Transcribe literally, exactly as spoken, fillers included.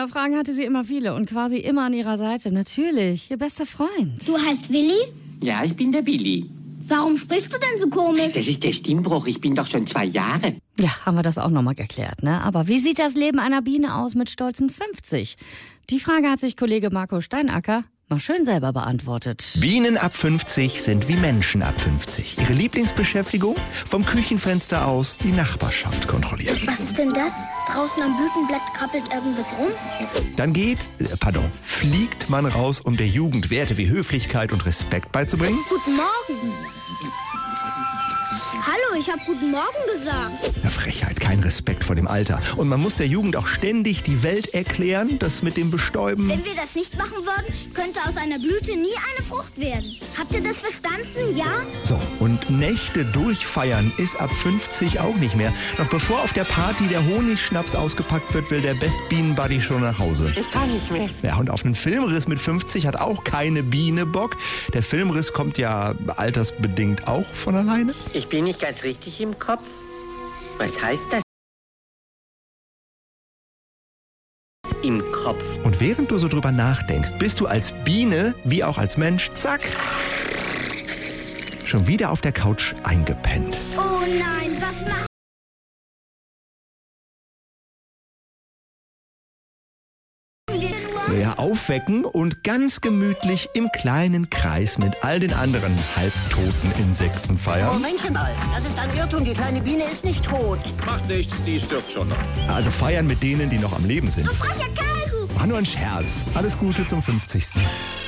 Fragen hatte sie immer viele und quasi immer an ihrer Seite. Natürlich, ihr bester Freund. Du heißt Willi? Ja, ich bin der Billy. Warum sprichst du denn so komisch? Das ist der Stimmbruch. Ich bin doch schon zwei Jahre. Ja, haben wir das auch nochmal geklärt, ne? Aber wie sieht das Leben einer Biene aus mit stolzen fünfzig? Die Frage hat sich Kollege Marco Steinacker mal schön selber beantwortet. Bienen ab fünfzig sind wie Menschen ab fünfzig. Ihre Lieblingsbeschäftigung? Vom Küchenfenster aus die Nachbarschaft kontrollieren. Was ist denn das? Draußen am Blütenblatt krabbelt irgendwas rum. Dann geht, äh, pardon, fliegt man raus, um der Jugend Werte wie Höflichkeit und Respekt beizubringen. Guten Morgen. Hallo, ich habe guten Morgen gesagt. Ja, Frechheit, kein Respekt vor dem Alter. Und man muss der Jugend auch ständig die Welt erklären, das mit dem Bestäuben. Wenn wir das nicht machen würden, könnte aus einer Blüte nie eine Frucht werden. Habt ihr das verstanden, ja? So, und Nächte durchfeiern ist ab fünfzig auch nicht mehr. Noch bevor auf der Party der Honigschnaps ausgepackt wird, will der Best Bienen Buddy schon nach Hause. Ich kann nicht mehr. Ja, und auf einen Filmriss mit fünfzig hat auch keine Biene Bock. Der Filmriss kommt ja altersbedingt auch von alleine. Ich bin nicht ganz richtig im Kopf. Was heißt das? Im Kopf. Und während du so drüber nachdenkst, bist du als Biene, wie auch als Mensch, zack, schon wieder auf der Couch eingepennt. Oh nein, was machen wir nur? Ja, aufwecken und ganz gemütlich im kleinen Kreis mit all den anderen halbtoten Insekten feiern. Momentchen mal, das ist ein Irrtum. Die kleine Biene ist nicht tot. Macht nichts, die stirbt schon noch. Also feiern mit denen, die noch am Leben sind. Du frecher Kerl, du! War nur ein Scherz. Alles Gute zum fünfzigsten